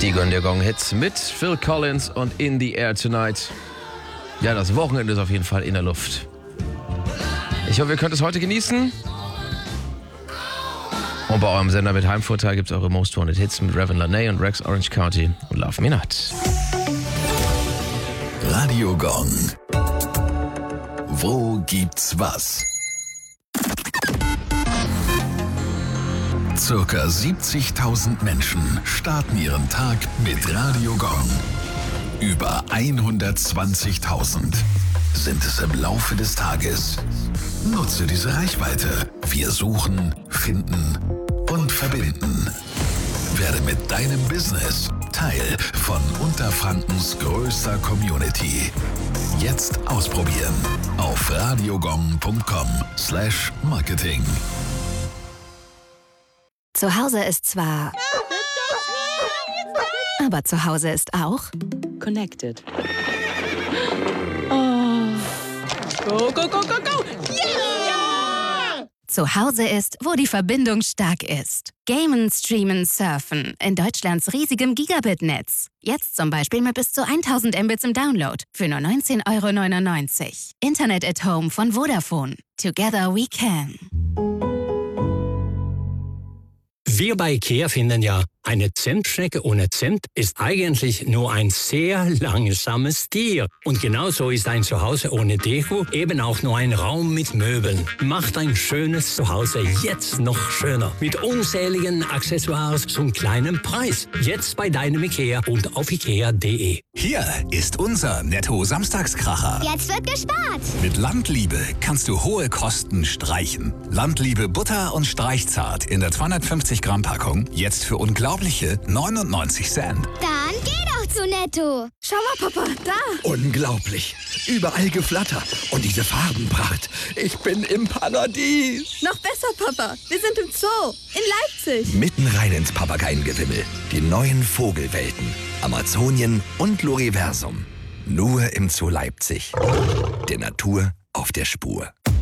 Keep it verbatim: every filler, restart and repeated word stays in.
Die Gong-der-Gong-Hits mit Phil Collins und In the Air Tonight. Ja, das Wochenende ist auf jeden Fall in der Luft. Ich hoffe, ihr könnt es heute genießen. Und bei eurem Sender mit Heimvorteil gibt es eure Most Wanted Hits mit Reverend Laney und Rex Orange County und Love Me Not. Radio Gong. Wo gibt's was? Circa siebzigtausend Menschen starten ihren Tag mit Radio Gong. Über hundertzwanzigtausend sind es im Laufe des Tages. Nutze diese Reichweite. Wir suchen, finden und verbinden. Werde mit deinem Business Teil von Unterfrankens größter Community. Jetzt ausprobieren auf radiogong punkt com slash marketing. Zu Hause ist zwar... Aber zu Hause ist auch... Connected. Oh. Go, go, go, go, go! Yeah! Zu Hause ist, wo die Verbindung stark ist. Gamen, streamen, surfen. In Deutschlands riesigem Gigabit-Netz. Jetzt zum Beispiel mit bis zu tausend Mbits im Download. Für nur neunzehn Euro neunundneunzig. Internet at Home von Vodafone. Together we can. Wir bei IKEA finden ja, eine Zimtschnecke ohne Zimt ist eigentlich nur ein sehr langsames Tier. Und genauso ist ein Zuhause ohne Deko eben auch nur ein Raum mit Möbeln. Macht ein schönes Zuhause jetzt noch schöner. Mit unzähligen Accessoires zum kleinen Preis. Jetzt bei deinem IKEA und auf ikea punkt de. Hier ist unser Netto-Samstagskracher. Jetzt wird gespart. Mit Landliebe kannst du hohe Kosten streichen. Landliebe Butter und Streichzart in der zweihundertfünfzig Gramm Packung. Jetzt für unglaubliche neunundneunzig Cent. Dann geh doch zu Netto. Schau mal, Papa, da. Unglaublich. Überall Geflatter. Und diese Farbenpracht. Ich bin im Paradies. Noch besser, Papa. Wir sind im Zoo. In Leipzig. Mitten rein ins Papageiengewimmel. Die neuen Vogelwelten. Amazonien und Loriversum. Nur im Zoo Leipzig. Der Natur auf der Spur.